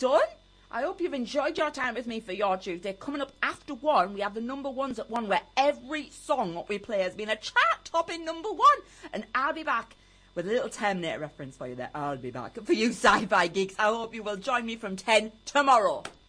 done. I hope you've enjoyed your time with me for Your Tuesday. Coming up after 1, we have the number ones at 1, where every song that we play has been a chart-topping number 1. And I'll be back with a little Terminator reference for you there. I'll be back for you sci-fi geeks. I hope you will join me from 10 tomorrow.